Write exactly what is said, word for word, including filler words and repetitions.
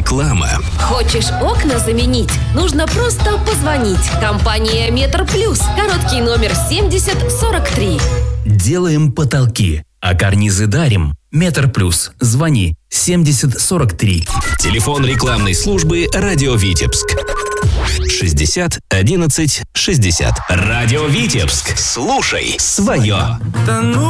Реклама. Хочешь окна заменить? Нужно просто позвонить. Компания Метр Плюс. Короткий номер семьдесят сорок три. Делаем потолки, а карнизы дарим. Метр Плюс. Звони семьдесят сорок три. Телефон рекламной службы «Радио Витебск». шестьдесят одиннадцать шестьдесят. Радио Витебск. Слушай свое.